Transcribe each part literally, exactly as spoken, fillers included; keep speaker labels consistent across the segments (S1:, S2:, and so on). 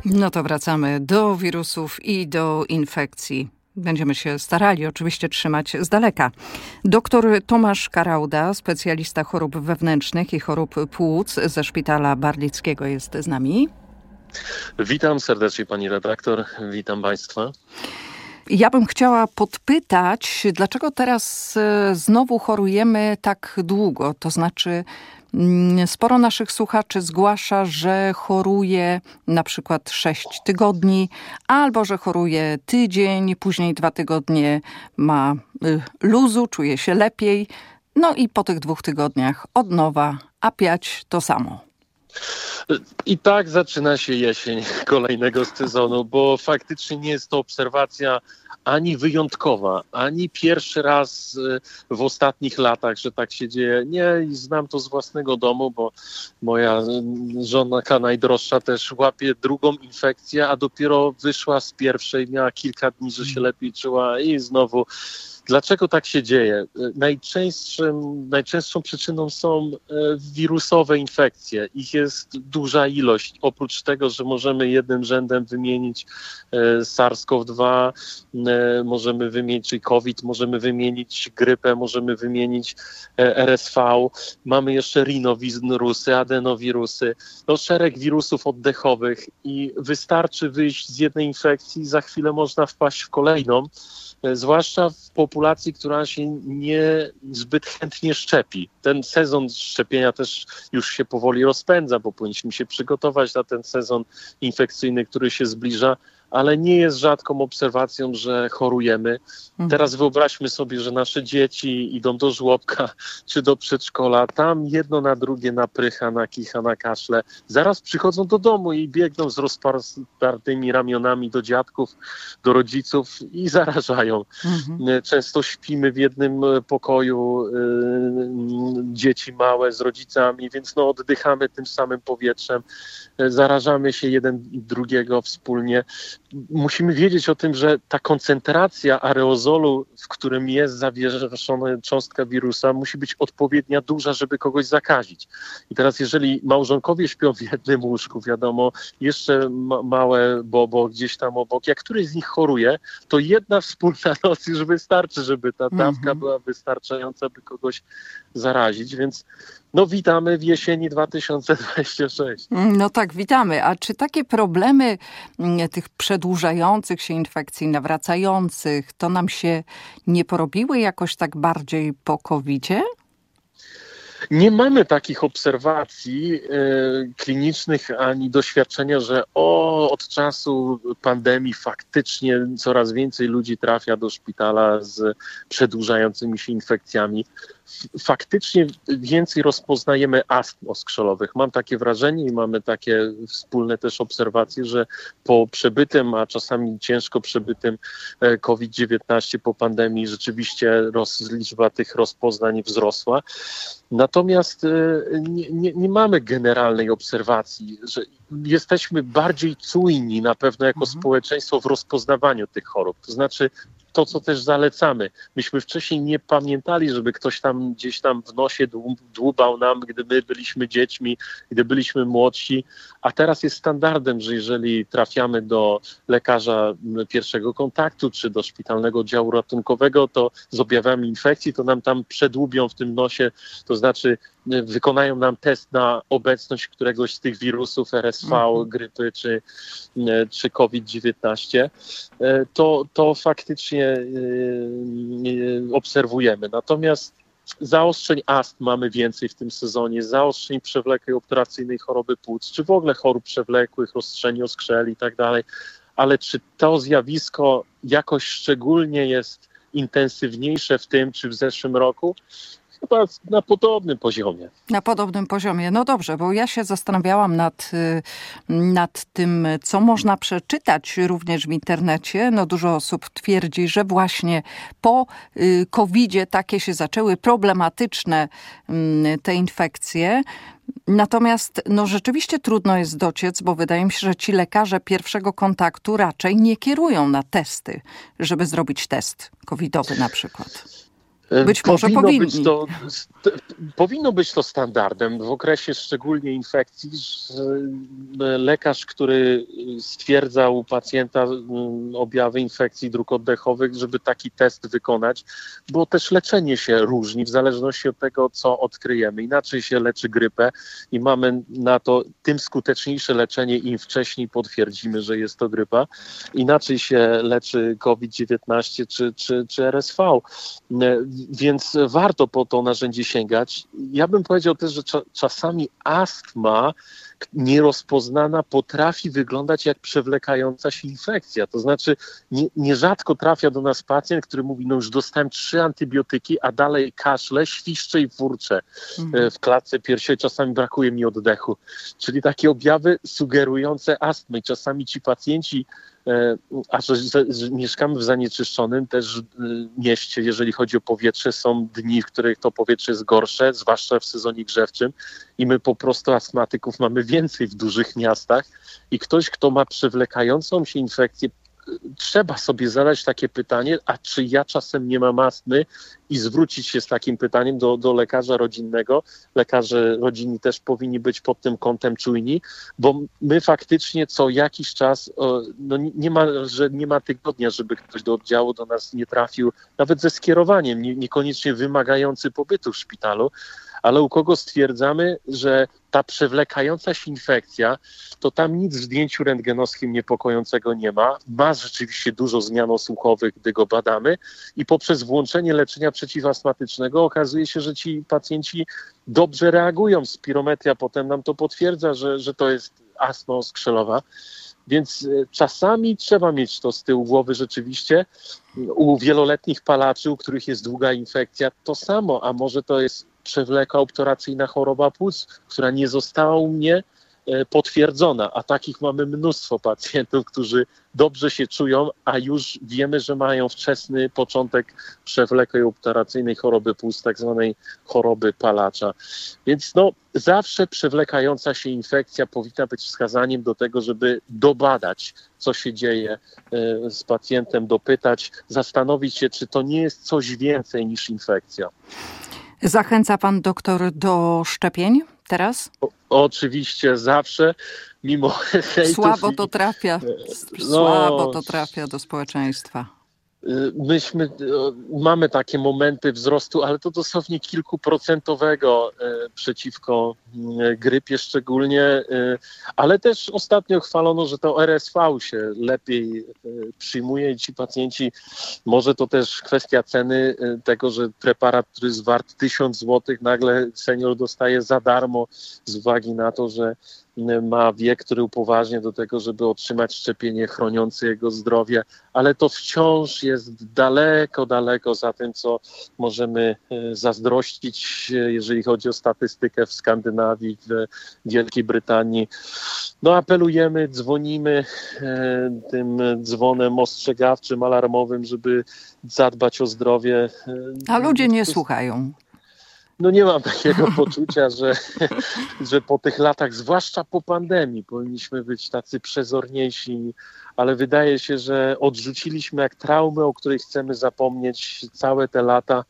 S1: No to wracamy do wirusów i do infekcji. Będziemy się starali oczywiście trzymać z daleka. Doktor Tomasz Karauda, specjalista chorób wewnętrznych i chorób płuc ze Szpitala Barlickiego jest z nami.
S2: Witam serdecznie pani redaktor, witam państwa.
S1: Ja bym chciała podpytać, dlaczego teraz znowu chorujemy tak długo? To znaczy, sporo naszych słuchaczy zgłasza, że choruje na przykład sześć tygodni, albo że choruje tydzień, później dwa tygodnie ma luzu, czuje się lepiej, no i po tych dwóch tygodniach od nowa, a piać to samo.
S2: I tak zaczyna się jesień kolejnego sezonu, bo faktycznie nie jest to obserwacja ani wyjątkowa, ani pierwszy raz w ostatnich latach, że tak się dzieje. Nie, i znam to z własnego domu, bo moja żonka najdroższa też łapie drugą infekcję, a dopiero wyszła z pierwszej, miała kilka dni, że się lepiej czuła i znowu. Dlaczego tak się dzieje? Najczęstszym, najczęstszą przyczyną są wirusowe infekcje. Ich jest duża ilość. Oprócz tego, że możemy jednym rzędem wymienić SARS-CoV dwa, możemy wymienić, czyli COVID, możemy wymienić grypę, możemy wymienić R S V. Mamy jeszcze rinowirusy, adenowirusy, no szereg wirusów oddechowych i wystarczy wyjść z jednej infekcji, za chwilę można wpaść w kolejną. Zwłaszcza w populacji, która się nie zbyt chętnie szczepi. Ten sezon szczepienia też już się powoli rozpędza, bo powinniśmy się przygotować na ten sezon infekcyjny, który się zbliża, ale nie jest rzadką obserwacją, że chorujemy. Teraz wyobraźmy sobie, że nasze dzieci idą do żłobka czy do przedszkola, tam jedno na drugie naprycha, nakicha, na kaszle. Zaraz przychodzą do domu i biegną z rozpartymi ramionami do dziadków, do rodziców i zarażają. Mhm. Często śpimy w jednym pokoju, y, dzieci małe z rodzicami, więc no oddychamy tym samym powietrzem, zarażamy się jeden drugiego wspólnie. Musimy wiedzieć o tym, że ta koncentracja aerozolu, w którym jest zawieszona cząstka wirusa, musi być odpowiednia duża, żeby kogoś zakazić. I teraz jeżeli małżonkowie śpią w jednym łóżku, wiadomo, jeszcze ma- małe bobo gdzieś tam obok, jak któryś z nich choruje, to jedna wspólna noc już wystarczy, żeby ta dawka mm-hmm. była wystarczająca, by kogoś zarazić, więc no witamy w jesieni dwa tysiące dwudziestym trzecim.
S1: No tak, witamy. A czy takie problemy tych przedłużających się infekcji, nawracających, to nam się nie porobiły jakoś tak bardziej po kowidzie?
S2: Nie mamy takich obserwacji y, klinicznych ani doświadczenia, że o, od czasu pandemii faktycznie coraz więcej ludzi trafia do szpitala z przedłużającymi się infekcjami. Faktycznie więcej rozpoznajemy astm oskrzelowych. Mam takie wrażenie i mamy takie wspólne też obserwacje, że po przebytym, a czasami ciężko przebytym COVID dziewiętnaście po pandemii rzeczywiście roz, liczba tych rozpoznań wzrosła. Natomiast nie, nie, nie mamy generalnej obserwacji, że jesteśmy bardziej czujni na pewno jako mhm. społeczeństwo w rozpoznawaniu tych chorób. To znaczy to, co też zalecamy. Myśmy wcześniej nie pamiętali, żeby ktoś tam gdzieś tam w nosie dłubał nam, gdy my byliśmy dziećmi, gdy byliśmy młodsi, a teraz jest standardem, że jeżeli trafiamy do lekarza pierwszego kontaktu, czy do szpitalnego oddziału ratunkowego, to z objawami infekcji, to nam tam przedłubią w tym nosie, to znaczy wykonają nam test na obecność któregoś z tych wirusów R S V, mhm. grypy czy, czy COVID dziewiętnaście, to, to faktycznie obserwujemy. Natomiast zaostrzeń astm mamy więcej w tym sezonie, zaostrzeń przewlekłej obturacyjnej choroby płuc, czy w ogóle chorób przewlekłych, rozstrzeni oskrzeli i tak dalej. Ale czy to zjawisko jakoś szczególnie jest intensywniejsze w tym czy w zeszłym roku? Chyba na podobnym poziomie.
S1: Na podobnym poziomie. No dobrze, bo ja się zastanawiałam nad, nad tym, co można przeczytać również w internecie. No dużo osób twierdzi, że właśnie po kowidzie takie się zaczęły problematyczne te infekcje. Natomiast no rzeczywiście trudno jest dociec, bo wydaje mi się, że ci lekarze pierwszego kontaktu raczej nie kierują na testy, żeby zrobić test covidowy na przykład. Być może
S2: powinno
S1: powinni.
S2: Być to, st- powinno być to standardem w okresie szczególnie infekcji, że lekarz, który stwierdza u pacjenta objawy infekcji dróg oddechowych, żeby taki test wykonać, bo też leczenie się różni w zależności od tego, co odkryjemy. Inaczej się leczy grypę i mamy na to tym skuteczniejsze leczenie, im wcześniej potwierdzimy, że jest to grypa. Inaczej się leczy COVID dziewiętnaście czy, czy, czy R S V. Więc warto po to narzędzie sięgać. Ja bym powiedział też, że cza- czasami astma nierozpoznana potrafi wyglądać jak przewlekająca się infekcja. To znaczy nie, nierzadko trafia do nas pacjent, który mówi, no już dostałem trzy antybiotyki, a dalej kaszle, świszcze i furcze mhm. w klatce piersiowej. Czasami brakuje mi oddechu. Czyli takie objawy sugerujące astmę. I czasami ci pacjenci, a że, że, że mieszkamy w zanieczyszczonym też mieście, jeżeli chodzi o powietrze, są dni, w których to powietrze jest gorsze, zwłaszcza w sezonie grzewczym i my po prostu astmatyków mamy więcej w dużych miastach i ktoś, kto ma przewlekającą się infekcję, trzeba sobie zadać takie pytanie, a czy ja czasem nie mam astmy i zwrócić się z takim pytaniem do, do lekarza rodzinnego. Lekarze rodzinni też powinni być pod tym kątem czujni, bo my faktycznie co jakiś czas, no nie ma, że nie ma tygodnia, żeby ktoś do oddziału do nas nie trafił, nawet ze skierowaniem, nie, niekoniecznie wymagający pobytu w szpitalu, ale u kogo stwierdzamy, że ta przewlekająca się infekcja, to tam nic w zdjęciu rentgenowskim niepokojącego nie ma. Ma rzeczywiście dużo zmian osłuchowych, gdy go badamy i poprzez włączenie leczenia przeciwastmatycznego okazuje się, że ci pacjenci dobrze reagują. Spirometria potem nam to potwierdza, że, że to jest astma oskrzelowa. Więc czasami trzeba mieć to z tyłu głowy rzeczywiście. U wieloletnich palaczy, u których jest długa infekcja, to samo, a może to jest przewleka obturacyjna choroba płuc, która nie została u mnie potwierdzona, a takich mamy mnóstwo pacjentów, którzy dobrze się czują, a już wiemy, że mają wczesny początek przewlekłej obturacyjnej choroby płuc, tak zwanej choroby palacza. Więc no, zawsze przewlekająca się infekcja powinna być wskazaniem do tego, żeby dobadać, co się dzieje z pacjentem, dopytać, zastanowić się, czy to nie jest coś więcej niż infekcja.
S1: Zachęca pan doktor do szczepień teraz? O,
S2: oczywiście, zawsze, mimo hejtów.
S1: Słabo to trafia, słabo to trafia do społeczeństwa.
S2: Myśmy, mamy takie momenty wzrostu, ale to dosłownie kilkuprocentowego przeciwko grypie szczególnie, ale też ostatnio chwalono, że to R S V się lepiej przyjmuje i ci pacjenci, może to też kwestia ceny tego, że preparat, który jest wart tysiąc złotych, nagle senior dostaje za darmo z uwagi na to, że ma wiek, który upoważnia do tego, żeby otrzymać szczepienie chroniące jego zdrowie, ale to wciąż jest daleko, daleko za tym, co możemy zazdrościć, jeżeli chodzi o statystykę w Skandynawii, w Wielkiej Brytanii. No apelujemy, dzwonimy tym dzwonem ostrzegawczym, alarmowym, żeby zadbać o zdrowie.
S1: A ludzie nie słuchają.
S2: No nie mam takiego poczucia, że, że po tych latach, zwłaszcza po pandemii, powinniśmy być tacy przezorniejsi, ale wydaje się, że odrzuciliśmy jak traumę, o której chcemy zapomnieć całe te lata.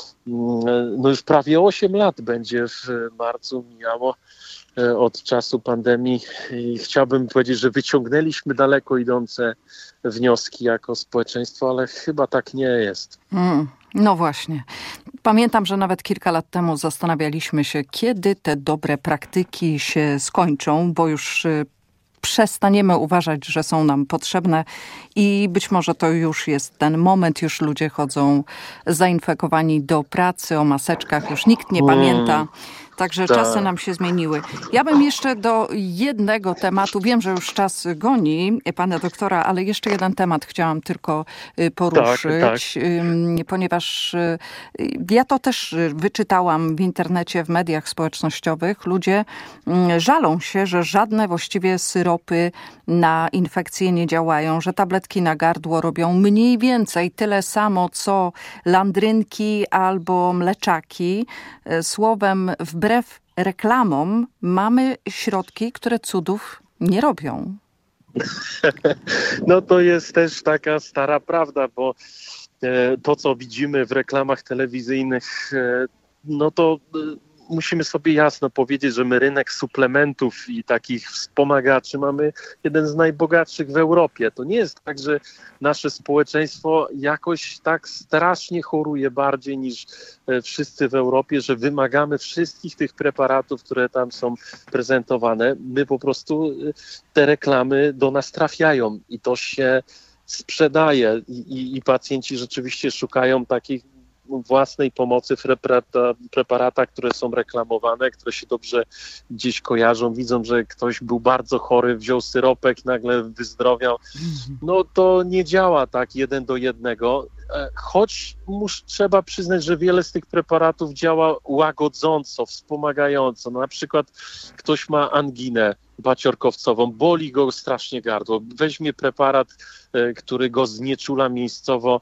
S2: No już prawie osiem lat będzie w marcu mijało od czasu pandemii i chciałbym powiedzieć, że wyciągnęliśmy daleko idące wnioski jako społeczeństwo, ale chyba tak nie jest.
S1: Mm. No właśnie. Pamiętam, że nawet kilka lat temu zastanawialiśmy się, kiedy te dobre praktyki się skończą, bo już przestaniemy uważać, że są nam potrzebne i być może to już jest ten moment, już ludzie chodzą zainfekowani do pracy, o maseczkach, już nikt nie pamięta. Także
S2: Ta.
S1: czasy nam się zmieniły. Ja bym jeszcze do jednego tematu, wiem, że już czas goni pana doktora, ale jeszcze jeden temat chciałam tylko poruszyć, tak, tak. Ponieważ ja to też wyczytałam w internecie, w mediach społecznościowych. Ludzie żalą się, że żadne właściwie syropy na infekcję nie działają, że tabletki na gardło robią mniej więcej tyle samo, co landrynki albo mleczaki. Słowem, wbrew reklamom mamy środki, które cudów nie robią.
S2: No to jest też taka stara prawda, bo to, co widzimy w reklamach telewizyjnych, no to musimy sobie jasno powiedzieć, że my rynek suplementów i takich wspomagaczy mamy jeden z najbogatszych w Europie. To nie jest tak, że nasze społeczeństwo jakoś tak strasznie choruje bardziej niż wszyscy w Europie, że wymagamy wszystkich tych preparatów, które tam są prezentowane. My po prostu te reklamy do nas trafiają i to się sprzedaje i, i, i pacjenci rzeczywiście szukają takich własnej pomocy w preparata, preparatach, które są reklamowane, które się dobrze gdzieś kojarzą, widzą, że ktoś był bardzo chory, wziął syropek, nagle wyzdrowiał. No to nie działa tak jeden do jednego, choć mus, trzeba przyznać, że wiele z tych preparatów działa łagodząco, wspomagająco. No, na przykład ktoś ma anginę paciorkowcową, boli go strasznie gardło, weźmie preparat, który go znieczula miejscowo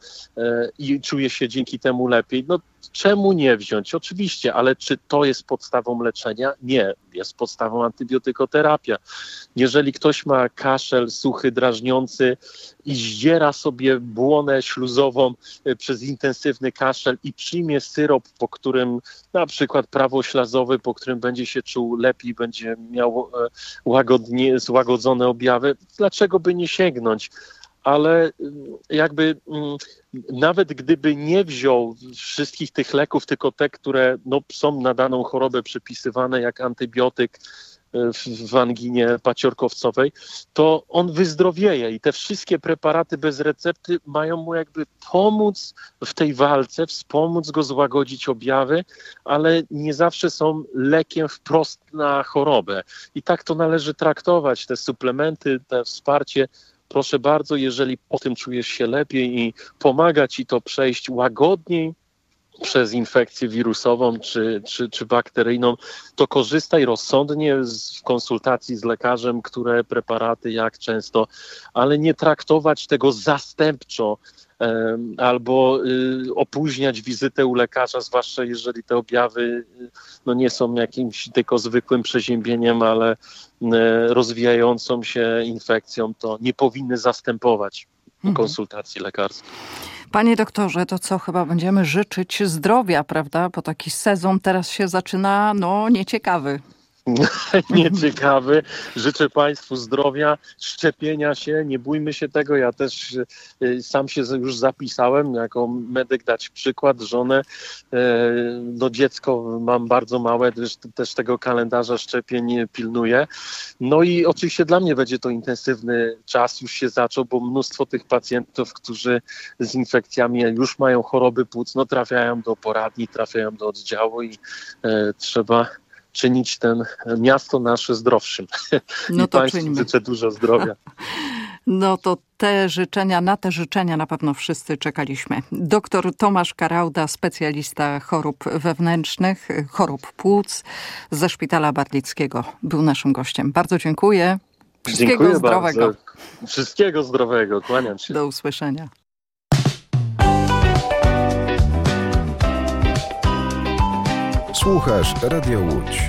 S2: i czuje się dzięki temu lepiej. No czemu nie wziąć? Oczywiście, ale czy to jest podstawą leczenia? Nie, jest podstawą antybiotykoterapia. Jeżeli ktoś ma kaszel suchy, drażniący i zdziera sobie błonę śluzową przez intensywny kaszel i przyjmie syrop, po którym na przykład prawoślazowy, po którym będzie się czuł lepiej, będzie miał łagodnie, złagodzone objawy, dlaczego by nie sięgnąć? Ale jakby nawet gdyby nie wziął wszystkich tych leków, tylko te, które no, są na daną chorobę przypisywane jak antybiotyk w, w anginie paciorkowcowej, to on wyzdrowieje i te wszystkie preparaty bez recepty mają mu jakby pomóc w tej walce, wspomóc go złagodzić objawy, ale nie zawsze są lekiem wprost na chorobę. I tak to należy traktować, te suplementy, te wsparcie. Proszę bardzo, jeżeli po tym czujesz się lepiej i pomaga ci to przejść łagodniej przez infekcję wirusową czy, czy, czy bakteryjną, to korzystaj rozsądnie z, w konsultacji z lekarzem, które preparaty, jak często, ale nie traktować tego zastępczo um, albo y, opóźniać wizytę u lekarza, zwłaszcza jeżeli te objawy y, no, nie są jakimś tylko zwykłym przeziębieniem, ale y, rozwijającą się infekcją, to nie powinny zastępować mhm. konsultacji lekarskiej.
S1: Panie doktorze, to co, chyba będziemy życzyć zdrowia, prawda? Bo taki sezon teraz się zaczyna, no, nieciekawy.
S2: Nieciekawy. Życzę Państwu zdrowia, szczepienia się, nie bójmy się tego. Ja też y, sam się już zapisałem jako medyk, dać przykład, żonę. Y, no dziecko mam bardzo małe, też, też tego kalendarza szczepień pilnuję. No i oczywiście dla mnie będzie to intensywny czas, już się zaczął, bo mnóstwo tych pacjentów, którzy z infekcjami już mają choroby płuc, no trafiają do poradni, trafiają do oddziału i y, trzeba czynić ten miasto nasze zdrowszym.
S1: No
S2: I
S1: to
S2: Państwu
S1: czyńmy.
S2: życzę dużo zdrowia.
S1: No to te życzenia, na te życzenia na pewno wszyscy czekaliśmy. Doktor Tomasz Karauda, specjalista chorób wewnętrznych, chorób płuc ze Szpitala Barlickiego, był naszym gościem. Bardzo dziękuję. Wszystkiego
S2: Dziękuję
S1: zdrowego.
S2: Bardzo. Wszystkiego zdrowego. Kłaniam się.
S1: Do usłyszenia.
S3: Słuchasz Radio Łódź.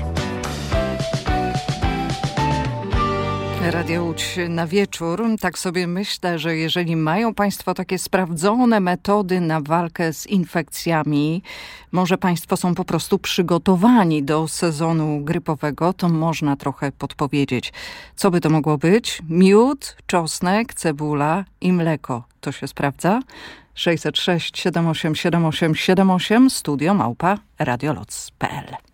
S1: Radio Łódź na wieczór. Tak sobie myślę, że jeżeli mają Państwo takie sprawdzone metody na walkę z infekcjami, może Państwo są po prostu przygotowani do sezonu grypowego, to można trochę podpowiedzieć. Co by to mogło być? Miód, czosnek, cebula i mleko. To się sprawdza? sześćset sześć siedem osiem siedem osiem siedem osiem, studio małpa radioloc kropka p l.